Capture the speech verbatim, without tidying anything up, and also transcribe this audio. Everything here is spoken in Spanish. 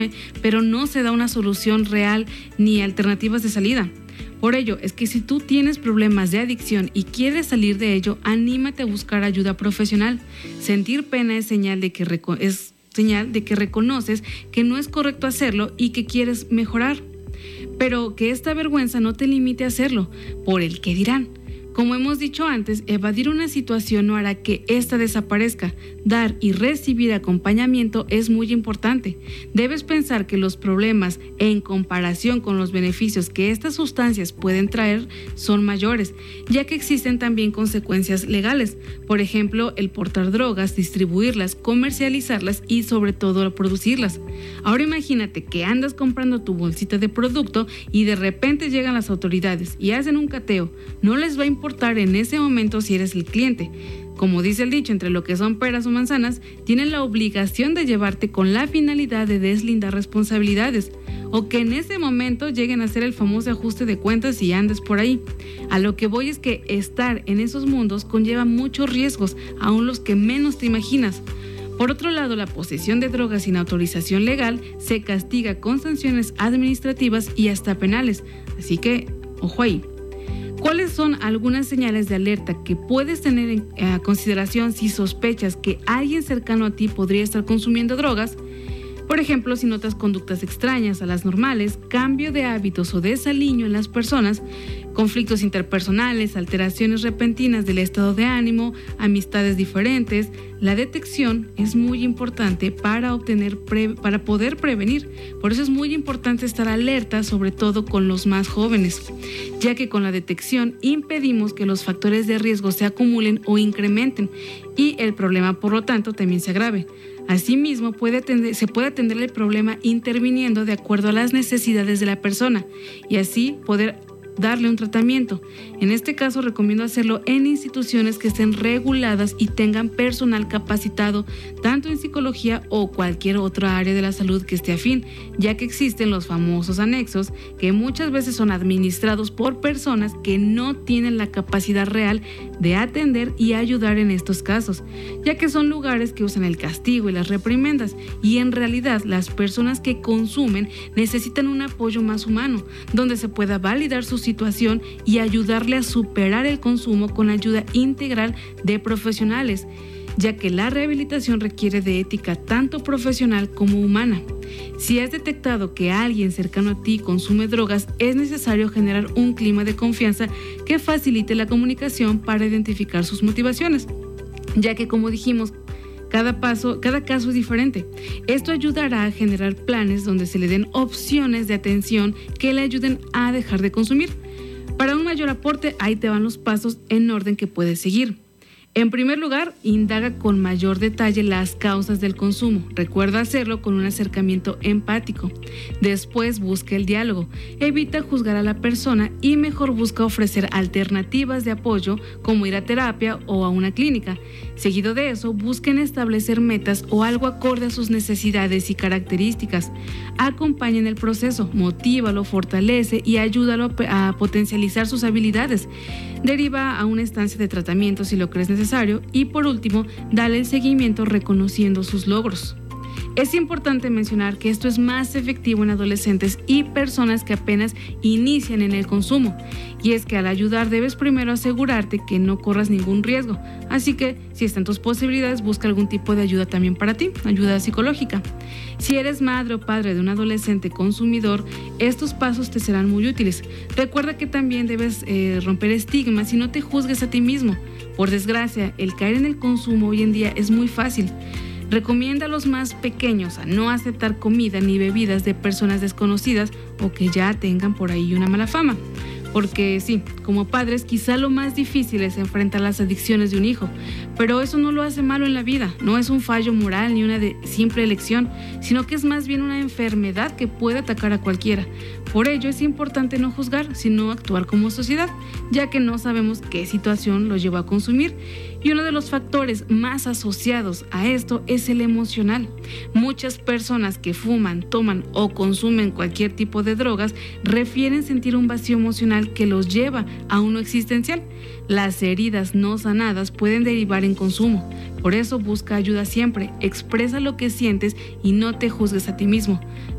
pero no se da una solución real ni alternativas de salida. Por ello, es que si tú tienes problemas de adicción y quieres salir de ello, anímate a buscar ayuda profesional. Sentir pena es señal de que reco- es señal de que reconoces que no es correcto hacerlo y que quieres mejorar. Pero que esta vergüenza no te limite a hacerlo, por el qué dirán. Como hemos dicho antes, evadir una situación no hará que ésta desaparezca. Dar y recibir acompañamiento es muy importante. Debes pensar que los problemas, en comparación con los beneficios que estas sustancias pueden traer, son mayores, ya que existen también consecuencias legales. Por ejemplo, el portar drogas, distribuirlas, comercializarlas y sobre todo producirlas. Ahora imagínate que andas comprando tu bolsita de producto y de repente llegan las autoridades y hacen un cateo. No les va a importar en ese momento si eres el cliente. Como dice el dicho, entre lo que son peras o manzanas, tienen la obligación de llevarte con la finalidad de deslindar responsabilidades, o que en ese momento lleguen a hacer el famoso ajuste de cuentas y andes por ahí. A lo que voy es que estar en esos mundos conlleva muchos riesgos, aún los que menos te imaginas. Por otro lado, la posesión de drogas sin autorización legal se castiga con sanciones administrativas y hasta penales, así que, ojo ahí. ¿Cuáles son algunas señales de alerta que puedes tener en eh, consideración si sospechas que alguien cercano a ti podría estar consumiendo drogas? Por ejemplo, si notas conductas extrañas a las normales, cambio de hábitos o desaliño en las personas, conflictos interpersonales, alteraciones repentinas del estado de ánimo, amistades diferentes, la detección es muy importante para obtener pre- para poder prevenir. Por eso es muy importante estar alerta, sobre todo con los más jóvenes, ya que con la detección impedimos que los factores de riesgo se acumulen o incrementen y el problema, por lo tanto, también se agrave. Asimismo, puede atender, se puede atender el problema interviniendo de acuerdo a las necesidades de la persona y así poder darle un tratamiento. En este caso, recomiendo hacerlo en instituciones que estén reguladas y tengan personal capacitado, tanto en psicología o cualquier otra área de la salud que esté afín, ya que existen los famosos anexos que muchas veces son administrados por personas que no tienen la capacidad real de atender y ayudar en estos casos, ya que son lugares que usan el castigo y las reprimendas, y en realidad las personas que consumen necesitan un apoyo más humano, donde se pueda validar su situación y ayudarle a superar el consumo con ayuda integral de profesionales, ya que la rehabilitación requiere de ética tanto profesional como humana. Si has detectado que alguien cercano a ti consume drogas, es necesario generar un clima de confianza que facilite la comunicación para identificar sus motivaciones, ya que, como dijimos, Cada paso, cada caso es diferente. Esto ayudará a generar planes donde se le den opciones de atención que le ayuden a dejar de consumir. Para un mayor aporte, ahí te van los pasos en orden que puedes seguir. En primer lugar, indaga con mayor detalle las causas del consumo. Recuerda hacerlo con un acercamiento empático. Después, busca el diálogo. Evita juzgar a la persona y mejor busca ofrecer alternativas de apoyo, como ir a terapia o a una clínica. Seguido de eso, busquen establecer metas o algo acorde a sus necesidades y características. Acompaña en el proceso, motívalo, fortalece y ayúdalo a potencializar sus habilidades. Deriva a una estancia de tratamiento si lo crees necesario y, por último, dale el seguimiento reconociendo sus logros. Es importante mencionar que esto es más efectivo en adolescentes y personas que apenas inician en el consumo, y es que al ayudar debes primero asegurarte que no corras ningún riesgo, así que si están tus posibilidades, busca algún tipo de ayuda también para ti, ayuda psicológica. Si eres madre o padre de un adolescente consumidor, estos pasos te serán muy útiles. Recuerda que también debes eh, romper estigmas y no te juzgues a ti mismo. Por desgracia, el caer en el consumo hoy en día es muy fácil. Recomienda a los más pequeños a no aceptar comida ni bebidas de personas desconocidas o que ya tengan por ahí una mala fama. Porque sí, como padres quizá lo más difícil es enfrentar las adicciones de un hijo, pero eso no lo hace malo en la vida, no es un fallo moral ni una de simple elección, sino que es más bien una enfermedad que puede atacar a cualquiera. Por ello es importante no juzgar, sino actuar como sociedad, ya que no sabemos qué situación lo llevó a consumir. Y uno de los factores más asociados a esto es el emocional. Muchas personas que fuman, toman o consumen cualquier tipo de drogas refieren sentir un vacío emocional que los lleva a uno existencial. Las heridas no sanadas pueden derivar en consumo. Por eso busca ayuda siempre, expresa lo que sientes y no te juzgues a ti mismo.